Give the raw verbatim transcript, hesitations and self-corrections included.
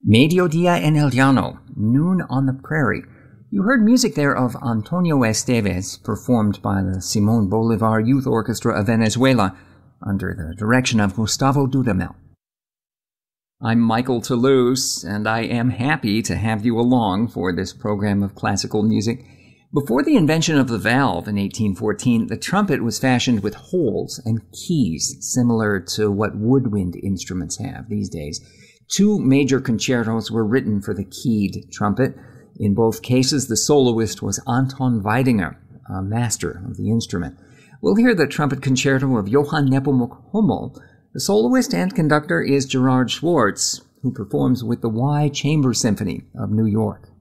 Mediodía en el Llano, Noon on the Prairie. You heard music there of Antonio Esteves, performed by the Simón Bolívar Youth Orchestra of Venezuela, under the direction of Gustavo Dudamel. I'm Michael Toulouse, and I am happy to have you along for this program of classical music. Before the invention of the valve in eighteen fourteen, the trumpet was fashioned with holes and keys, similar to what woodwind instruments have these days. Two major concertos were written for the keyed trumpet. In both cases, the soloist was Anton Weidinger, a master of the instrument. We'll hear the trumpet concerto of Johann Nepomuk Hummel. The soloist and conductor is Gerard Schwartz, who performs with the Y Chamber Symphony of New York.